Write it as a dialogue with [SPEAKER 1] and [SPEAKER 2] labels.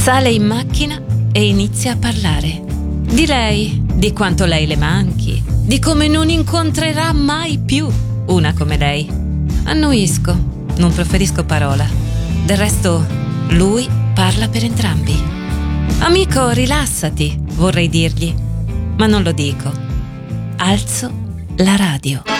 [SPEAKER 1] Sale in macchina e inizia a parlare. Di lei, di quanto lei le manchi, di come non incontrerà mai più una come lei. Annuisco, non proferisco parola. Del resto, lui parla per entrambi. Amico, rilassati, vorrei dirgli, ma non lo dico. Alzo la radio.